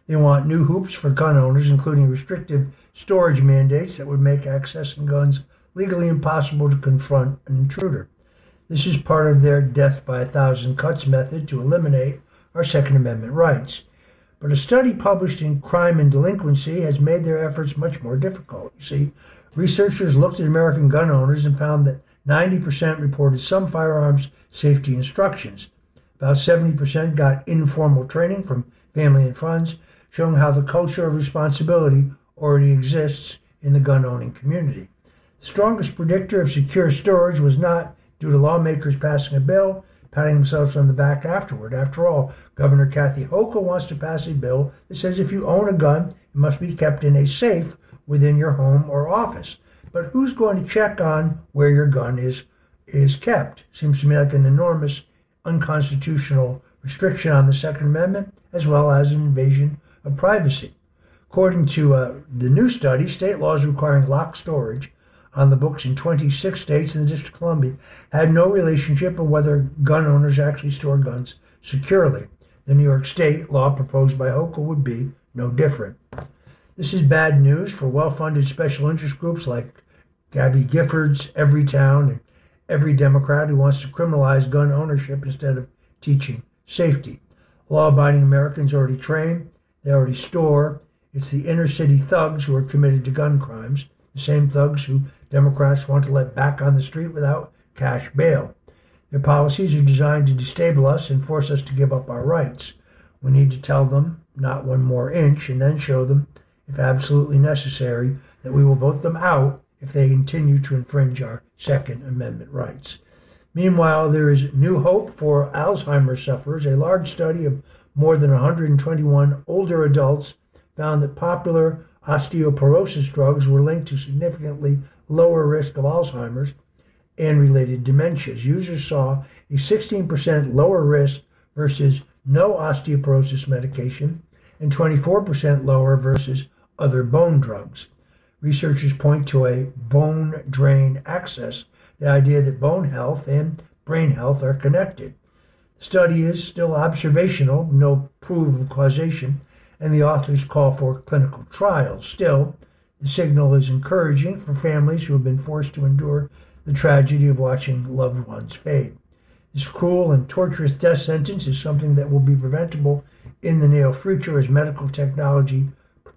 They want new hoops for gun owners, including restrictive storage mandates that would make accessing guns legally impossible to confront an intruder. This is part of their death by 1,000 cuts method to eliminate our Second Amendment rights. But a study published in Crime and Delinquency has made their efforts much more difficult. You see, researchers looked at American gun owners and found that 90% reported some firearms safety instructions. About 70% got informal training from family and friends, showing how the culture of responsibility already exists in the gun-owning community. The strongest predictor of secure storage was not due to lawmakers passing a bill, patting themselves on the back afterward. After all, Governor Kathy Hochul wants to pass a bill that says if you own a gun, it must be kept in a safe within your home or office. But who's going to check on where your gun is kept? Seems to me like an enormous unconstitutional restriction on the Second Amendment, as well as an invasion of privacy. According to the new study, state laws requiring locked storage on the books in 26 states and the District of Columbia had no relationship on whether gun owners actually store guns securely. The New York State law proposed by Hochul would be no different. This is bad news for well-funded special interest groups like Gabby Giffords, Everytown, and every Democrat who wants to criminalize gun ownership instead of teaching safety. Law-abiding Americans already train, they already store. It's the inner-city thugs who are committed to gun crimes, the same thugs who Democrats want to let back on the street without cash bail. Their policies are designed to destabilize us and force us to give up our rights. We need to tell them, not one more inch, and then show them, if absolutely necessary, that we will vote them out if they continue to infringe our Second Amendment rights. Meanwhile, there is new hope for Alzheimer's sufferers. A large study of more than 121 older adults found that popular osteoporosis drugs were linked to significantly lower risk of Alzheimer's and related dementias. Users saw a 16% lower risk versus no osteoporosis medication and 24% lower versus other bone drugs. Researchers point to a bone drain axis, the idea that bone health and brain health are connected. The study is still observational, no proof of causation, and the authors call for clinical trials. Still, the signal is encouraging for families who have been forced to endure the tragedy of watching loved ones fade. This cruel and torturous death sentence is something that will be preventable in the near future as medical technology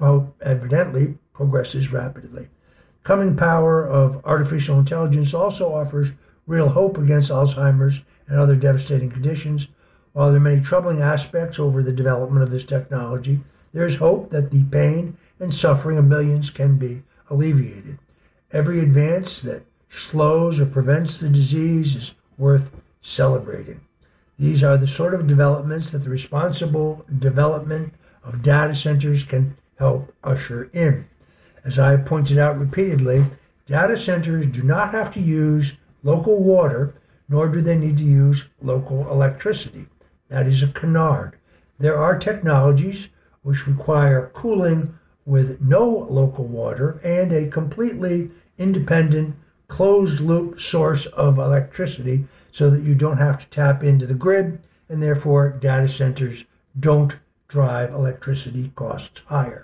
evidently progresses rapidly. Coming power of artificial intelligence also offers real hope against Alzheimer's and other devastating conditions. While there are many troubling aspects over the development of this technology, there is hope that the pain and suffering of millions can be alleviated. Every advance that slows or prevents the disease is worth celebrating. These are the sort of developments that the responsible development of data centers can help usher in. As I have pointed out repeatedly, data centers do not have to use local water, nor do they need to use local electricity. That is a canard. There are technologies which require cooling with no local water and a completely independent, closed-loop source of electricity so that you don't have to tap into the grid, and therefore data centers don't drive electricity costs higher.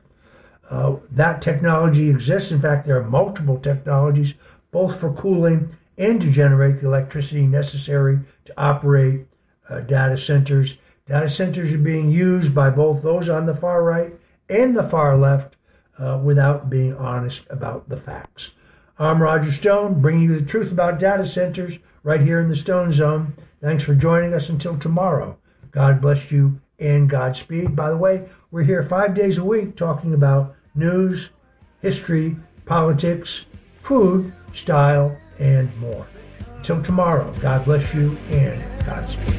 That technology exists. In fact, there are multiple technologies, both for cooling and to generate the electricity necessary to operate data centers. Data centers are being used by both those on the far right and the far left without being honest about the facts. I'm Roger Stone, bringing you the truth about data centers right here in the Stone Zone. Thanks for joining us until tomorrow. God bless you and Godspeed. By the way, we're here 5 days a week talking about news, history, politics, food, style, and more. Until tomorrow, God bless you and Godspeed.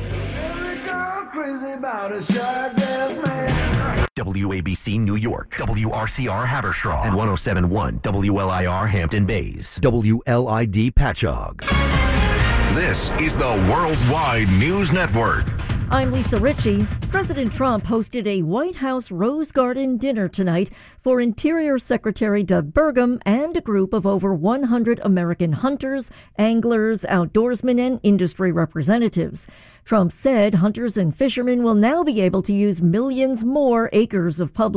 WABC New York, WRCR Haverstraw, and 107.1 WLIR Hampton Bays, WLID Patchogue. This is the Worldwide News Network. I'm Lisa Ritchie. President Trump hosted a White House Rose Garden dinner tonight for Interior Secretary Doug Burgum and a group of over 100 American hunters, anglers, outdoorsmen, and industry representatives. Trump said hunters and fishermen will now be able to use millions more acres of public